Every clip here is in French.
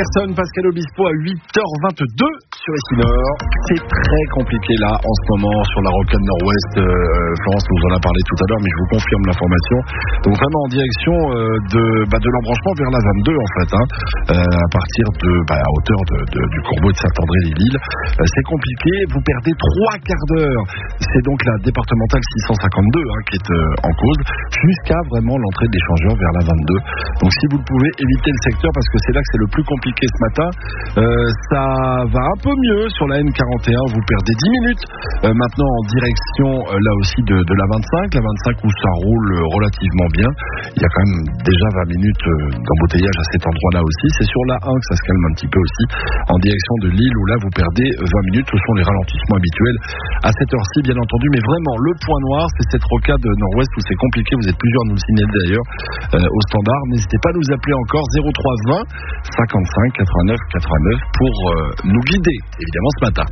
Personne, Pascal Obispo à 8h22 sur Essinor. C'est très compliqué là en ce moment sur la rocade nord-ouest. Florence nous en a parlé tout à l'heure, mais je vous confirme l'information. Donc vraiment en direction de l'embranchement vers la 22 en fait, à partir à hauteur du Courbeau de Saint-André-les-Lilles. C'est compliqué, vous perdez 3 quarts d'heure. C'est donc la départementale 652 qui est en cause, jusqu'à vraiment l'entrée de l'échangeur vers la 22. Donc si vous le pouvez, évitez le secteur parce que c'est là que c'est le plus compliqué ce matin. Ça va un peu mieux sur la N41, vous perdez 10 minutes maintenant en direction là aussi de la 25 où ça roule relativement bien. Il y a quand même déjà 20 minutes d'embouteillage à cet endroit-là aussi. C'est sur la 1 que ça se calme un petit peu aussi en direction de Lille où là vous perdez 20 minutes. Ce sont les ralentissements habituels à cette heure-ci bien entendu, mais vraiment le point noir c'est cette rocade nord-ouest où c'est compliqué. Vous êtes plusieurs à nous le signaler d'ailleurs au standard. N'hésitez pas à nous appeler encore 03 20 55 89 89 pour nous guider évidemment ce matin.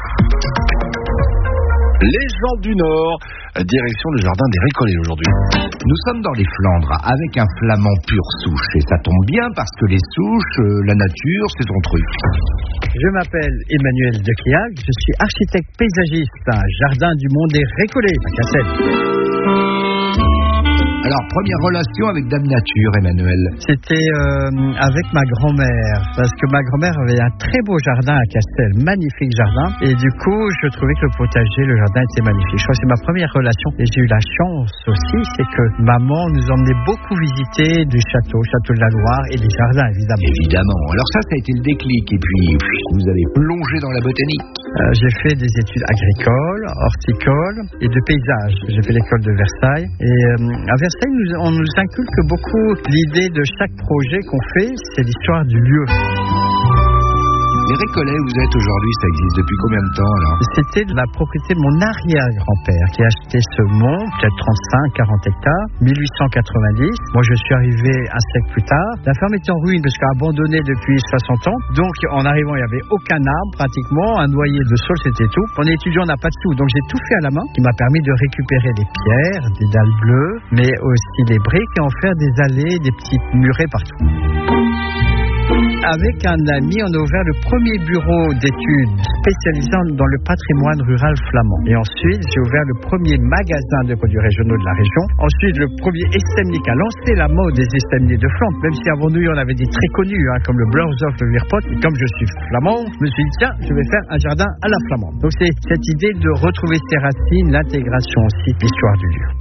Les gens du Nord, direction le jardin des Récollets aujourd'hui. Nous sommes dans les Flandres avec un flamand pur souche et ça tombe bien parce que les souches, la nature, c'est son truc. Je m'appelle Emmanuel Decliac, je suis architecte paysagiste à Jardin du Monde des Récollets à Cassel. Alors, première relation avec Dame Nature, Emmanuel. C'était avec ma grand-mère, parce que ma grand-mère avait un très beau jardin à Castel, magnifique jardin, et du coup, je trouvais que le potager, le jardin était magnifique. Je crois que c'est ma première relation, et j'ai eu la chance aussi, c'est que maman nous emmenait beaucoup visiter du château de la Loire, et des jardins, évidemment. Évidemment. Alors ça a été le déclic, et puis vous avez plongé dans la botanique. J'ai fait des études agricoles, horticoles, et de paysage. J'ai fait l'école de Versailles, et à Versailles, on nous inculque beaucoup l'idée de chaque projet qu'on fait, c'est l'histoire du lieu. Les Récollets, vous êtes aujourd'hui, ça existe depuis combien de temps alors ? C'était la propriété de mon arrière-grand-père qui a acheté ce mont, peut-être 35-40 hectares, 1890. Moi, je suis arrivé un siècle plus tard. La ferme était en ruine parce qu'elle a abandonné depuis 60 ans. Donc, en arrivant, il n'y avait aucun arbre pratiquement, un noyer de saule, c'était tout. On est étudiant, on n'a pas de sous. Donc, j'ai tout fait à la main, qui m'a permis de récupérer des pierres, des dalles bleues, mais aussi des briques et en faire des allées, des petites murets partout. Avec un ami, on a ouvert le premier bureau d'études spécialisé dans le patrimoine rural flamand. Et ensuite, j'ai ouvert le premier magasin de produits régionaux de la région. Ensuite, le premier estemnique a lancé la mode des estemniers de Flandre. Même si avant nous, on avait des très connus, comme le Blauwzoff, le Weerpot. Et comme je suis flamand, je me suis dit, tiens, je vais faire un jardin à la flamande. Donc, c'est cette idée de retrouver ses racines, l'intégration aussi, l'histoire du lieu.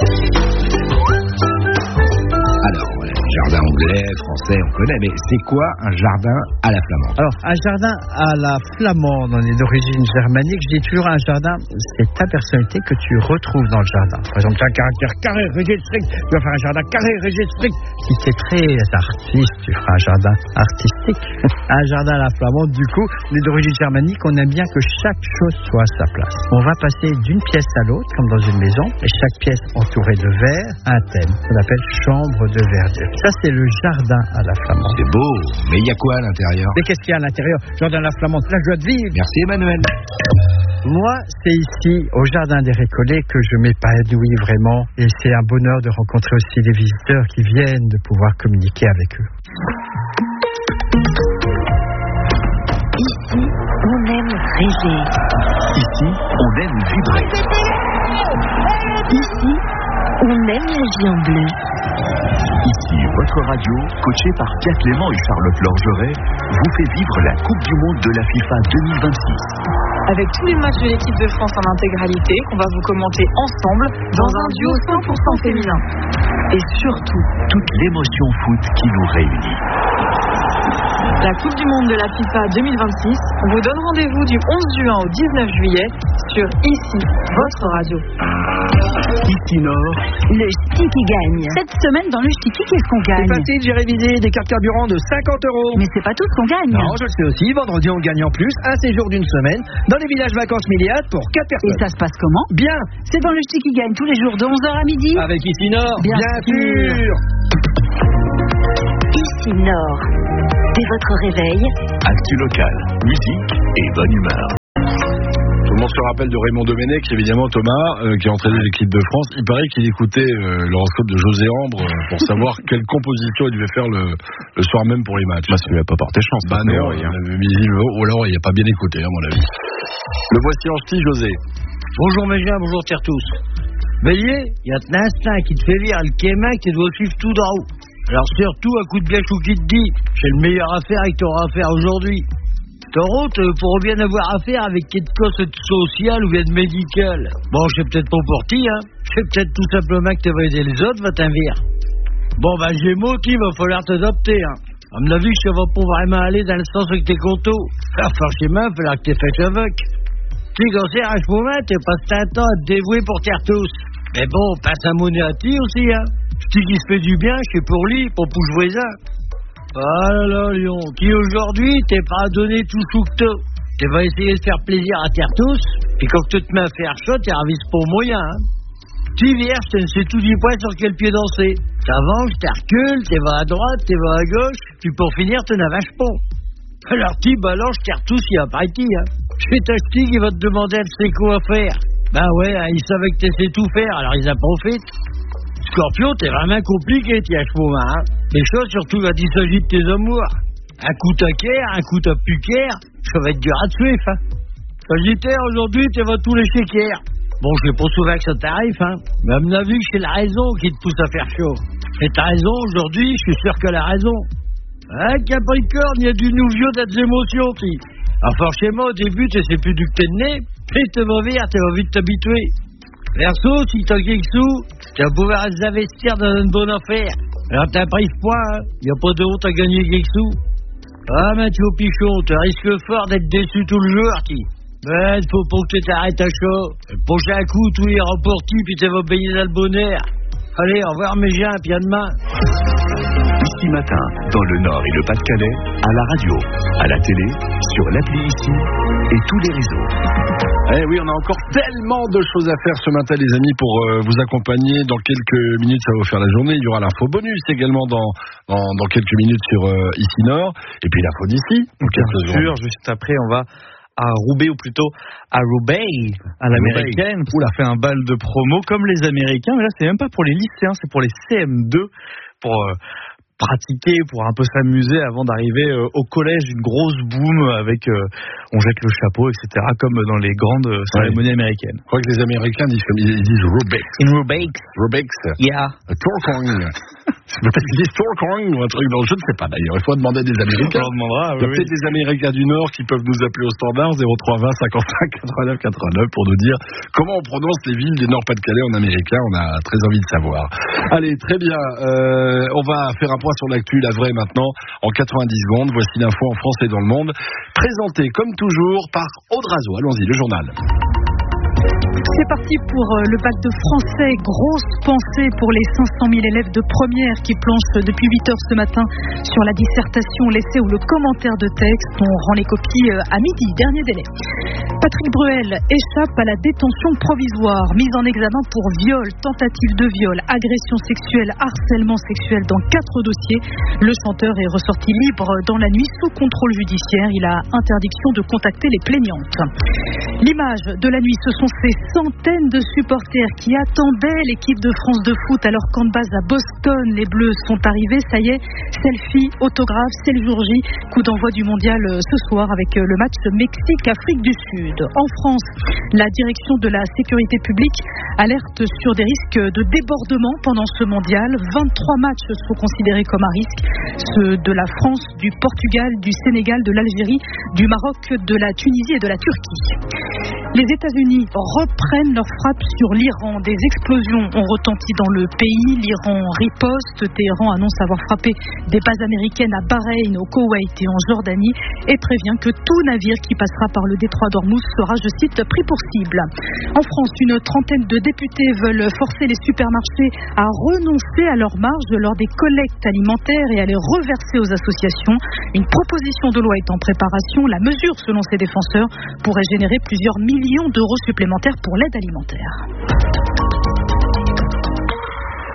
Alors, jardin anglais, français, on connaît, mais c'est quoi un jardin à la flamande ? Alors, un jardin à la flamande, on est d'origine germanique. Je dis toujours un jardin, c'est ta personnalité que tu retrouves dans le jardin. Par exemple, tu as un caractère carré, rigide, strict. Tu vas faire un jardin carré, rigide, strict. Si tu es très artiste, tu feras un jardin artistique. Un jardin à la flamande, du coup, on est d'origine germanique. On aime bien que chaque chose soit à sa place. On va passer d'une pièce à l'autre, comme dans une maison, et chaque pièce entourée de verre, un thème qu'on appelle chambre de verdure. Ça, c'est le jardin à la flamande. C'est beau, mais il y a quoi à l'intérieur ? Mais qu'est-ce qu'il y a à l'intérieur ? Jardin à la flamande, la joie de vivre. Merci Emmanuel. Moi, c'est ici, au Jardin des Récollets, que je m'épanouis vraiment. Et c'est un bonheur de rencontrer aussi des visiteurs qui viennent, de pouvoir communiquer avec eux. Ici, on aime rêver. Ici, on aime vibrer. Ici, on aime la vie en bleu. Ici, votre radio, coachée par Pierre Clément et Charlotte Lorgeret, vous fait vivre la Coupe du Monde de la FIFA 2026. Avec tous les matchs de l'équipe de France en intégralité, qu'on va vous commenter ensemble dans un duo 100% féminin. Et surtout, toute l'émotion foot qui nous réunit. La Coupe du Monde de la FIFA 2026, on vous donne rendez-vous du 11 juin au 19 juillet sur Ici, votre radio. Ici Nord, Le Ch'ti qui gagne. Cette semaine, dans le Ch'ti, qu'est-ce qu'on gagne ? C'est facile, j'ai révisé des cartes carburant de 50 €. Mais c'est pas tout ce qu'on gagne. Non, je le sais aussi. Vendredi, on gagne en plus un séjour d'une semaine dans les villages vacances Milliades pour 4 personnes. Et ça se passe comment ? Bien. C'est dans le Ch'ti qui gagne tous les jours de 11h à midi. Avec Ici Nord. Bien sûr. Ici Nord. Dès votre réveil, actu local, musique et bonne humeur. Tout le monde se rappelle de Raymond Domenech, évidemment, Thomas, qui a entraîné l'équipe de France. Il paraît qu'il écoutait l'horoscope de José Ambre pour savoir quelle composition il devait faire le soir même pour les matchs. Ça lui a pas porté chance. Bah non, il avait mis ou alors il n'a pas bien écouté, à mon avis. Le voici en ch'ti, José. Bonjour mes gens, bonjour tous. Bélier, il y a un instinct qui te fait lire le Québec et doit suivre tout d'en haut. Alors surtout, un coup de gâchou qui te dit, c'est le meilleur affaire que tu auras à faire aujourd'hui. Taureau, pour bien avoir affaire avec quelque chose de social ou bien de médical. Bon, je sais peut-être pas pour ti, hein. Je sais peut-être tout simplement que tu vas aider les autres, va t'invire. Bon, Gémeaux, il va falloir t'adopter, hein. À mon avis, ça va pas vraiment aller dans le sens avec tes contos. Forcément, il va falloir que tu fasses avec. Tu sais, à ce moment, t'es pas un temps à te dévouer pour terre tous. Mais bon, passe un monnaie à ti aussi, hein. Si qui se fait du bien, je suis pour lui, pour jouer ça. Ah là là, Lyon, qui aujourd'hui t'es pas à donner tout chou que t'as. Tu vas essayer de faire plaisir à terre tous, puis quand tu te mets à faire chaud, tu ravises pas au moyen, hein. Tu vierge, tu ne sais tout du poing sur quel pied danser. T'avances, tu recules, tu vas à droite, tu vas à gauche, puis pour finir, tu n'avaches pas. Alors tu balances terre tous, il y a pas été, hein. C'est ta ch'ti qui va te demander de sais quoi faire. Ben ouais, hein, ils savaient que tu sais tout faire, alors ils en profitent. Scorpion, t'es vraiment compliqué, t'y as chaud, hein. Les choses, surtout quand il s'agit de tes amours. Un coup taquaire, un coup t'as pucaire, ça va être dur à te suivre, hein. Sagittaire, aujourd'hui, tu vas tous les chéquières. Bon, je sais pas souvent que ça t'arrive, hein. Mais à mon avis, c'est la raison qui te pousse à faire chaud. Et t'as raison, aujourd'hui, je suis sûr qu'elle a raison. Hein, Capricorne, il y a du nouveau des émotions, qui. Alors forcément, au début, tu sais plus du que t'es né, puis tu vas vite t'habituer. Verseau, si t'as quelque sous, tu vas pouvoir les investir dans une bonne affaire. Alors t'as pris ce point, hein. Y a pas de honte à gagner quelque sous. Ah, mais tu au pichon, tu risques fort d'être déçu tout le jour, qui. Mais il faut pas que tu t'arrêtes à chaud. Le prochain coup, tout est remporté, puis tu vas baigner dans le bonheur. Allez, au revoir mes gens, puis à demain. Ici matin, dans le Nord et le Pas-de-Calais, à la radio, à la télé, sur l'appli Ici et tous les réseaux. Eh oui, on a encore tellement de choses à faire ce matin, les amis, pour vous accompagner. Dans quelques minutes, ça va vous faire la journée. Il y aura l'info bonus également dans quelques minutes sur Ici Nord. Et puis l'info d'ici. Bien sûr, juste après, on va à Roubaix, ou plutôt à Roubaix, à l'américaine, pour faire un bal de promo comme les Américains. Mais là, c'est même pas pour les lycéens, c'est pour les CM2, pour pratiquer, pour un peu s'amuser avant d'arriver au collège, une grosse boum avec on jette le chapeau, etc., comme dans les grandes cérémonies américaines. Je crois que les Américains ils disent Roubaix. In Roubaix. Roubaix. Yeah. Tourcoing. Peut-être qu'ils disent Tourcoing ou un truc dans le jeu, je ne sais pas d'ailleurs. Il faut demander à des Américains. On demandera, il y a peut-être des Américains du Nord qui peuvent nous appeler au standard 0320 55 89 89 pour nous dire comment on prononce les villes du Nord-Pas-de-Calais en américain. On a très envie de savoir. Allez, très bien. On va faire un point sur l'actu, la vraie maintenant, en 90 secondes. Voici l'info en France et dans le monde. Présentée comme toujours par Aude Razo. Allons-y, le journal. C'est parti pour le bac de français. Grosse pensée pour les 500 000 élèves de première qui planchent depuis 8 heures ce matin sur la dissertation, l'essai ou le commentaire de texte. On rend les copies à midi, dernier délai. Patrick Bruel échappe à la détention provisoire, mise en examen pour viol, tentative de viol, agression sexuelle, harcèlement sexuel dans 4 dossiers. Le chanteur est ressorti libre dans la nuit sous contrôle judiciaire. Il a interdiction de contacter les plaignantes. L'image de la nuit, ce sont ces centaines de supporters qui attendaient l'équipe de France de foot à leur camp de base à Boston. Les Bleus sont arrivés, ça y est, selfie, autographe, c'est le jour J. Coup d'envoi du mondial ce soir avec le match Mexique-Afrique du Sud. En France, la direction de la sécurité publique alerte sur des risques de débordement pendant ce mondial. 23 matchs sont considérés comme à risque. Ceux de la France, du Portugal, du Sénégal, de l'Algérie, du Maroc, de la Tunisie et de la Turquie. Les États-Unis reprennent leur frappe sur l'Iran. Des explosions ont retenti dans le pays. L'Iran riposte. Téhéran annonce avoir frappé des bases américaines à Bahreïn, au Koweït et en Jordanie et prévient que tout navire qui passera par le détroit d'Ormuz sera, je cite, pris pour cible. En France, une trentaine de députés veulent forcer les supermarchés à renoncer à leurs marges lors des collectes alimentaires et à les reverser aux associations. Une proposition de loi est en préparation. La mesure, selon ses défenseurs, pourrait générer plusieurs millions d'euros supplémentaires pour l'aide alimentaire.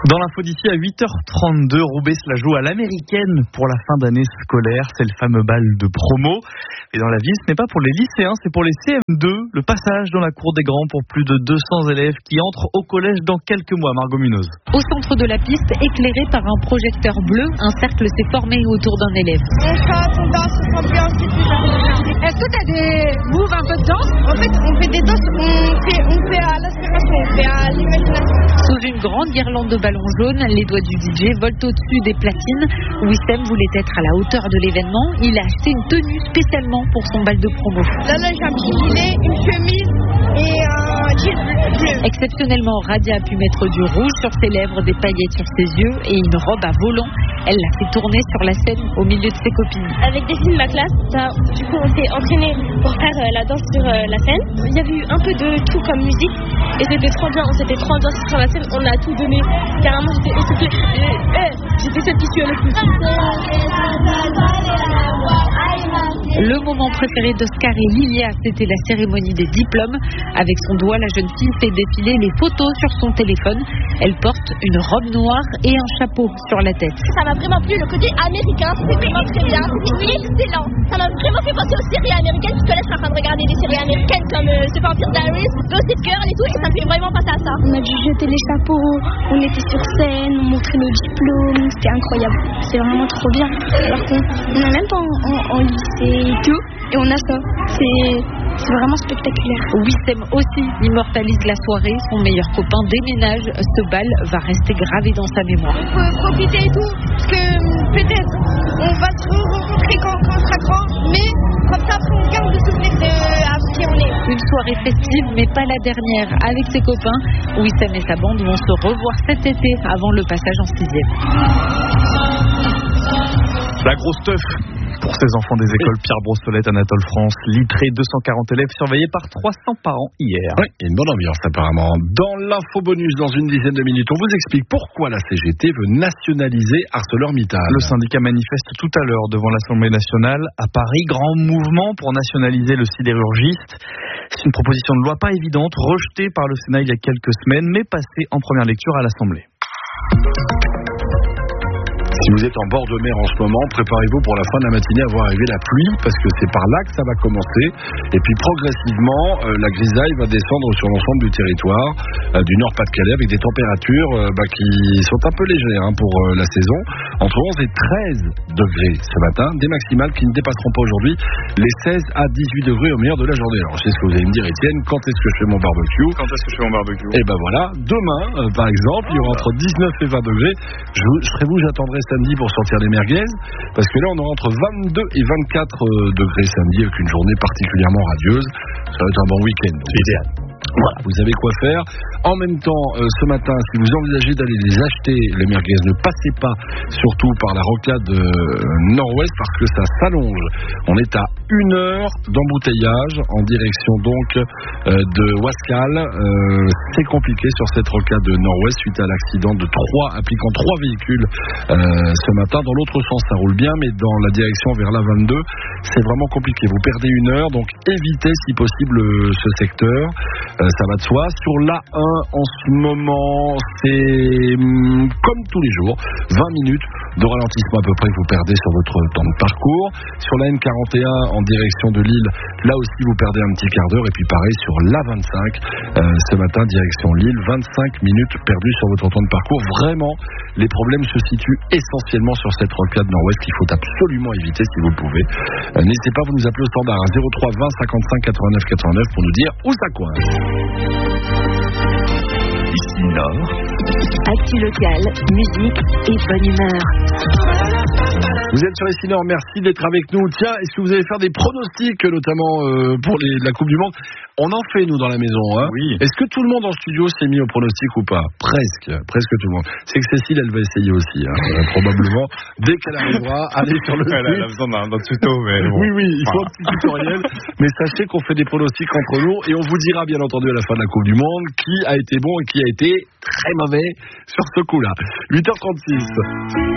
Dans l'info d'ici à 8h32, Roubaix se la joue à l'américaine pour la fin d'année scolaire. C'est le fameux bal de promo. Et dans la ville, ce n'est pas pour les lycéens, c'est pour les CM2. Le passage dans la cour des grands pour plus de 200 élèves qui entrent au collège dans quelques mois. Margot Munoz. Au centre de la piste, éclairé par un projecteur bleu, un cercle s'est formé autour d'un élève. On chante, on danse, on s'ambiance, c'est super bien. Est-ce que tu as des moves un peu de danse? En fait, on fait des danses, on fait à l'inspiration, on fait à l'imagination. Sous une grande guirlande de ballons jaunes, les doigts du DJ volent au-dessus des platines. Wissem voulait être à la hauteur de l'événement. Il a acheté une tenue spécialement pour son bal de promo. Là, j'ai un petit gilet, une chemise et un jean bleu. Exceptionnellement, Radia a pu mettre du rouge sur ses lèvres, des paillettes sur ses yeux et une robe à volant. Elle l'a fait tourner sur la scène au milieu de ses copines. Avec des filles de ma classe, du coup, on s'est entraînés pour faire la danse sur la scène. Il y avait eu un peu de tout comme musique et c'était trop bien. On s'était trop bien sur la scène. On a tout donné. Carrément, j'étais essoufflée. J'étais celle qui suait le plus. Le moment préféré d'Oscar et Lilia, c'était la cérémonie des diplômes. Avec son doigt, la jeune fille fait défiler les photos sur son téléphone. Elle porte une robe noire et un chapeau sur la tête. Ça m'a vraiment plu, le côté américain, c'était vraiment très bien, c'était excellent. Ça m'a vraiment fait penser aux séries américaines, puisque là je suis en train de regarder des séries américaines comme The Vampire Diaries, Gossip Girl et tout, et ça me fait vraiment penser à ça. On a dû jeter les chapeaux, on était sur scène, on montrait nos diplômes, c'était incroyable. C'est vraiment trop bien. Alors qu'on n'est même pas en lycée et tout, et on a ça. C'est vraiment spectaculaire. Wissem aussi immortalise la soirée. Son meilleur copain déménage. Ce bal va rester gravé dans sa mémoire. Il faut profiter et tout, parce que peut-être on va se rencontrer quand on sera grand, mais comme ça après on garde le souvenir de qui on est. Une soirée festive, mais pas la dernière. Avec ses copains, Wissem et sa bande vont se revoir cet été avant le passage en 6e. La grosse teuf pour ces enfants des écoles Pierre Brossolette, Anatole France, Littré, 240 élèves surveillés par 300 parents hier. Oui, il y a une bonne ambiance apparemment. Dans l'info bonus, dans une dizaine de minutes, on vous explique pourquoi la CGT veut nationaliser ArcelorMittal. Le syndicat manifeste tout à l'heure devant l'Assemblée nationale à Paris. Grand mouvement pour nationaliser le sidérurgiste. C'est une proposition de loi pas évidente, rejetée par le Sénat il y a quelques semaines, mais passée en première lecture à l'Assemblée. Si vous êtes en bord de mer en ce moment, préparez-vous pour la fin de la matinée à voir arriver la pluie, parce que c'est par là que ça va commencer. Et puis progressivement, la grisaille va descendre sur l'ensemble du territoire du Nord-Pas-de-Calais, avec des températures qui sont un peu légères pour la saison, entre 11 et 13 degrés ce matin, des maximales qui ne dépasseront pas aujourd'hui les 16 à 18 degrés au meilleur de la journée. Alors je sais ce que vous allez me dire, Étienne, quand est-ce que je fais mon barbecue? Quand est-ce que je fais mon barbecue? Et ben voilà, demain par exemple, il y aura entre 19 et 20 degrés. Je serai vous, j'attendrai samedi pour sortir les merguez, parce que là on aura entre 22 et 24 degrés samedi, avec une journée particulièrement radieuse. Ça va être un bon week-end. C'est idéal. Voilà, vous savez quoi faire. En même temps, ce matin, si vous envisagez d'aller les acheter, les merguez, ne passez pas surtout par la rocade nord-ouest, parce que ça s'allonge. On est à 1 heure d'embouteillage en direction donc de Wascal. C'est compliqué sur cette rocade nord-ouest suite à l'accident impliquant 3 véhicules ce matin. Dans l'autre sens, ça roule bien, mais dans la direction vers la 22, c'est vraiment compliqué. Vous perdez 1 heure, donc évitez si possible ce secteur. Ça va de soi. Sur l'A1, en ce moment, c'est comme tous les jours, 20 minutes de ralentissement à peu près que vous perdez sur votre temps de parcours. Sur la N41 en direction de Lille, là aussi vous perdez un petit quart d'heure. Et puis pareil sur l'A25 ce matin direction Lille, 25 minutes perdues sur votre temps de parcours. Vraiment, les problèmes se situent essentiellement sur cette rocade nord-ouest qu'il faut absolument éviter si vous le pouvez. N'hésitez pas, vous nous appelez au standard 03 20 55 89 89 pour nous dire où ça coince. Ici Nord. Actu local, musique et bonne humeur. Vous êtes sur Essinor, merci d'être avec nous. Tiens, est-ce que vous allez faire des pronostics, notamment pour la Coupe du Monde? On en fait, nous, dans la maison. Hein. Oui. Est-ce que tout le monde en studio s'est mis au pronostic ou pas? Presque tout le monde. C'est que Cécile, elle va essayer aussi, probablement. Dès qu'elle arrivera, allez sur le site. Elle a besoin d'un tuto, mais bon. Oui, il faut un petit tutoriel. Mais sachez qu'on fait des pronostics entre nous et on vous dira, bien entendu, à la fin de la Coupe du Monde, qui a été bon et qui a été très mauvais sur ce coup-là. 8h36.